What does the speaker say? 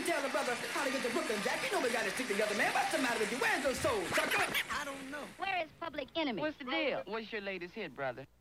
tell the brother how to get to Brooklyn, Jack. You know we gotta stick together, man. What's the matter with you? Where's those souls? I don't know. Where is Public Enemy? What's the deal? What's your latest hit, brother?